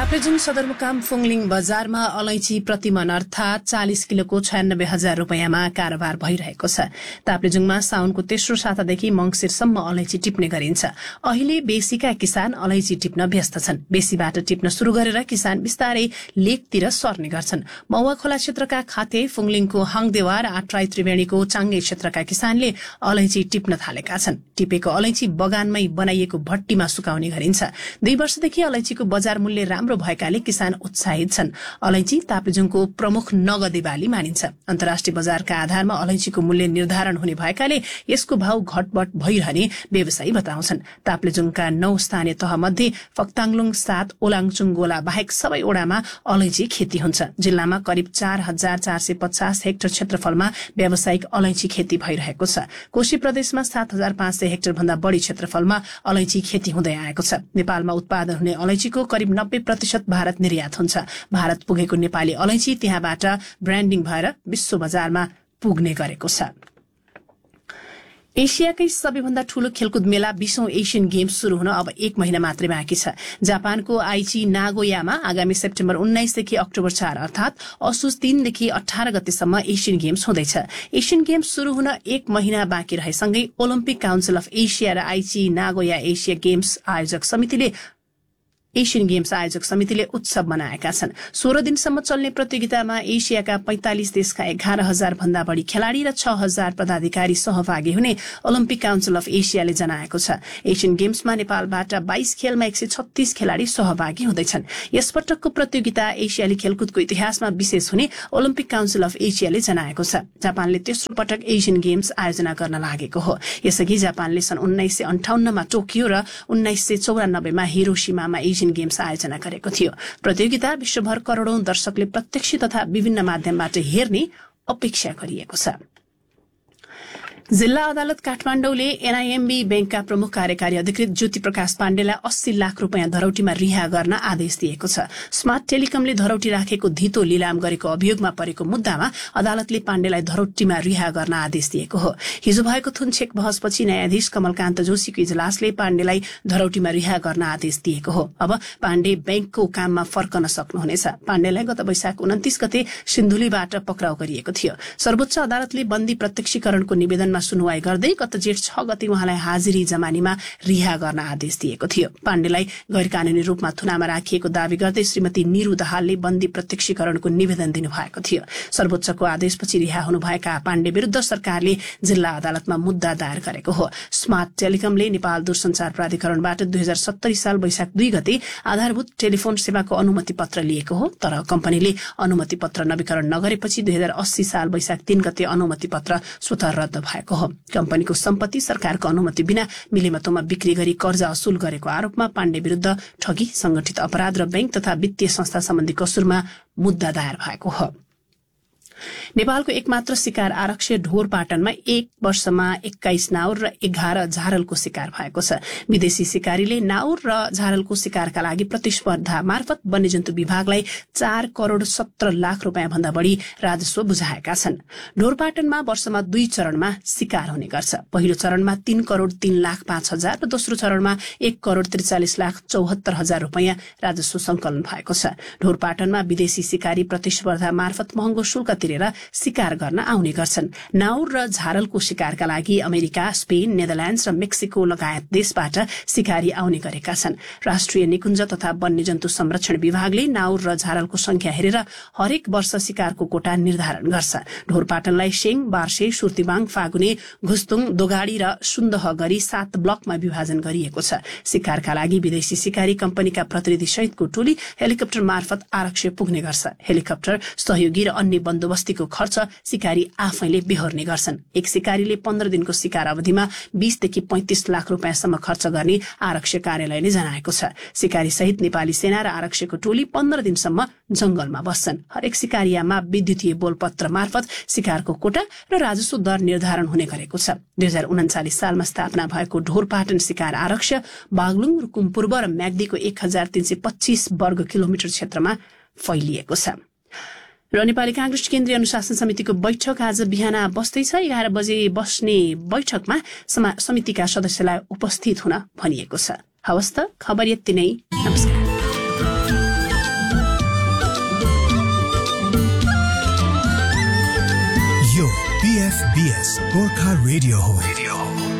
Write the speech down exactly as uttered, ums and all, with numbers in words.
ताप्लेजुङ सदरमुकाम फुङलिङ बजारमा अलैंची प्रतिमन अर्थात चालिस किलोको छयानब्बे हजार रूपियाँमा कारोबार भइरहेको छ। ताप्लेजुङमा साउनको तेस्रो सातादेखि मंगिरसम्म अलैंची टिप्ने गरिन्छ। अहिले बेसीका किसान अलैंची टिप्न व्यस्त छन्। बेसीबाट टिप्न शुरू गरेर किसान बिस्तारै लेकतिर सर्ने गर्छन्। मौवा खोला क्षेत्रका खाते, फुङलिङको हङदेवार, आट्राई त्रिवेणीको चाङ्गे क्षेत्रका किसानले अलैंची टिप्न थालेका छन्। टिपेको अलैंची बगानमै बनाइएको भट्टीमा सुकाउने गरिन्छ। दुई वर्षदेखि अलैंचीको बजार मूल्य राम्रो भएकाले किसान उत्साहित छन्। अलैंची ताप्लेजुङको प्रमुख नगदी बाली मानिन्छ। अन्तर्राष्ट्रिय बजारका आधारमा अलैंचीको मूल्य निर्धारण हुने भएकाले यसको भाव घटबढ भइरहने व्यवसायी बताउँछन्। ताप्लेजुङका नौ स्थानीय तह मध्ये फक्ताङलुङ सात, ओलाङचुङ गोला बाहेक सबै ओडामा अलैंची खेती हुन्छ। जिल्लामा करिब चार हजार चार सय पचास हेक्टर क्षेत्रफलमा व्यावसायिक अलैंची खेती भइरहेको छ। कोशी प्रदेशमा सात हजार पाँच सय हेक्टर भन्दा बढ़ी क्षेत्रफलमा अलैंची खेती हुँदै आएको छ। नेपालमा उत्पादन हुने अलैंचीको करिब नब्बे प्रतिशत भारत निर्यात हुन्छ। भारत पुगेको नेपाली अलैंची त्यहाँबाट ब्रान्डिङ भएर विश्व बजारमा पुग्ने गरेको छ। एसियाकै सबैभन्दा ठूलो खेलकुद मेला बीसौं एशियन गेम्स शुरू हुन अब एक महिना मात्रै बाँकी छ। जापानको आइची नागोयामा आगामी सेप्टेम्बर उन्नाइसदेखि अक्टोबर चार अर्थात असोज तीनदेखि अठार गतेसम्म एशियन गेम्स हुँदैछ। एशियन गेम्स शुरू हुन एक महिना बाँकी रहेसँगै ओलम्पिक काउन्सिल अफ एसिया र आइची नागोया एसिया गेम्स आयोजक समितिले एशियन गेम्स आयोजक समितिले उत्सव मनाएका छन्। सोह्र दिनसम्म चल्ने प्रतियोगितामा एसियाका पैंतालिस देशका एघार हजार भन्दा बढ़ी खेलाड़ी र छ हजार पदाधिकारी सहभागी हुने ओलम्पिक काउन्सिल अफ एसियाले जनाएको छ। एशियन गेम्समा नेपालबाट बाइस खेलमा एक सय छत्तीस खेलाड़ी सहभागी हुँदैछन्। यसपटकको प्रतियोगिता एसियाली खेलकुदको इतिहासमा विशेष हुने ओलम्पिक काउन्सिल अफ एसियाले जनाएको छ। जापानले तेस्रो पटक एशियन गेम्स आयोजना गर्न लागेको हो। यसअघि जापानले सन् उन्नाइस सय अन्ठाउन्नमा टोकियो र उन्नाइस सय चौरानब्बेमा हिरोशिमामा एशियन गेम्स आयोजना गरेको थियो। प्रतियोगिता विश्वभर करोड़ौं दर्शकले प्रत्यक्ष तथा विभिन्न माध्यमबाट हेर्ने अपेक्षा गरिएको छ। जिल्ला अदालत काठमाडौँले एनआईएमबी बैंकका प्रमुख कार्यकारी अधिकृत ज्योति प्रकाश पाण्डेलाई अस्सी लाख रूपियाँ धरौटीमा रिहा गर्न आदेश दिएको छ। स्मार्ट टेलिकमले धरौटी राखेको धितो लिलाम गरेको अभियोगमा परेको मुद्दामा अदालतले पाण्डेलाई धरौटीमा रिहा गर्न आदेश दिएको हो। हिजो भएको थुनछेक बहसपछि न्यायाधीश कमलकान्त जोशीको इजलासले पाण्डेलाई धरौटीमा रिहा गर्न आदेश दिएको हो। अब पाण्डे बैंकको काममा फर्कन सक्नुहुनेछ। पाण्डेलाई गत वैशाख उन्तीस गते सिन्धुलीबाट पक्राउ गरिएको थियो। सर्वोच्च अदालतले बन्दी प्रत्यक्षीकरणको निवेदन सुनवाई गर्दै गत जेठ छ गते उहाँलाई हाजिरी जमानीमा रिहा गर्न आदेश दिएको थियो। पाण्डेलाई गैर कानूनी रूपमा थुनामा राखिएको दावी गर्दै श्रीमती निरू दाहालले बन्दी प्रत्यक्षीकरणको निवेदन दिनुभएको थियो। सर्वोच्चको आदेशपछि रिहा हुनुभएका पाण्डे विरूद्ध सरकारले जिल्ला अदालतमा मुद्दा दायर गरेको हो। स्मार्ट टेलिकमले नेपाल दूरसञ्चार प्राधिकरणबाट दुई हजार सत्तरी साल वैशाख दुई गते आधारभूत टेलिफोन सेवाको अनुमति पत्र लिएको हो। तर कम्पनीले अनुमति पत्र नवीकरण नगरेपछि दुई हजार अस्सी साल वैशाख तीन गते अनुमति पत्र स्वतः रद्द भएको हो। कम्पनीको सम्पत्ति सरकारको अनुमति बिना मिलेमतोमा बिक्री गरी कर्जा असुल गरेको आरोपमा पाण्डे विरूद्ध ठगी, संगठित अपराध र बैंक तथा वित्तीय संस्था सम्बन्धी कसुरमा मुद्दा दायर भएको हो। नेपालको एकमात्र शिकार आरक्ष्य ढोरपाटनमा एक वर्षमा एक्काइस नाउर र एघार झारलको शिकार भएको छ। विदेशी शिकारीले नाउर र झारलको शिकारका लागि प्रतिस्पर्धा मार्फत वन्यजन्तु विभागलाई चार करोड़ सत्र लाख रूपियाँ भन्दा बढ़ी राजस्व बुझाएका छन्। ढोरपाटनमा वर्षमा दुई चरणमा शिकार हुने गर्छ। पहिलो चरणमा तीन करोड़ तीन लाख पाँच हजार र दोस्रो चरणमा एक करोड़ त्रिचालिस लाख चौहत्तर हजार रूपियाँ राजस्व संकलन भएको छ। ढोरपाटनमा विदेशी शिकारी प्रतिस्पर्धा मार्फत महँगो शुल्क तिरेर शिकार गर्न आउने गर्छन्। नाउर र झारलको शिकारका लागि अमेरिका, स्पेन, नेदरल्याण्ड्स र मेक्सिको लगायत देशबाट शिकारी आउने गरेका छन्। राष्ट्रिय निकुञ्ज तथा वन्यजन्तु संरक्षण विभागले नाउर र झारलको संख्या हेरेर हरेक वर्ष शिकारको कोटा निर्धारण गर्छ। ढोरपाटनलाई शेङ, बार्से, सुर्तिबाङ, फागुने, घुस्तुङ, दोगाडी र सुन्दह गरी सात ब्लकमा विभाजन गरिएको छ। शिकारका लागि विदेशी शिकारी कम्पनीका प्रतिनिधि सहितको टोली हेलिकप्टर मार्फत आरक्ष्य पुग्ने गर्छ। हेलिकप्टर, सहयोगी र अन्य बन्दोबस्तीको खर्च शिकारी आफैले बेहोर्ने गर्छन्। एक शिकारीले पन्ध्र दिनको शिकार अवधिमा बीसदेखि पैंतिस लाख रूपियाँसम्म खर्च गर्ने आरक्ष्य कार्यालयले जनाएको छ। शिकारी सहित नेपाली सेना र आरक्ष्यको टोली पन्ध्र दिनसम्म जंगलमा बस्छन्। हरेक शिकारियामा विद्युतीय बोलपत्र मार्फत शिकारको कोटा र राजस्व दर निर्धारण हुने गरेको छ। दुई हजार उन्चालिस सालमा स्थापना भएको ढोरपाटन शिकार आरक्ष्य बागलुङ, रुकुम पूर्व र म्याग्दीको एक हजार तीन सय पच्चीस वर्ग किलोमिटर क्षेत्रमा फैलिएको छ। र नेपाली कांग्रेस केन्द्रीय अनुशासन समितिको बैठक आज बिहान बस्दैछ। एघार बजे बस्ने बैठकमा समितिका सदस्यलाई उपस्थित हुन भनिएको छ। हवस् त, खबर यति नै। नमस्कार। एफबीएस गोर्खा रेडियो हो।